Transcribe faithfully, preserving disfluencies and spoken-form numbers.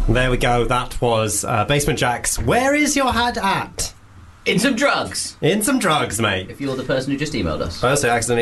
There we go. That was uh, Basement Jaxx. Where is your head at? In some drugs. In some drugs, mate. If you're the person who just emailed us. I also accidentally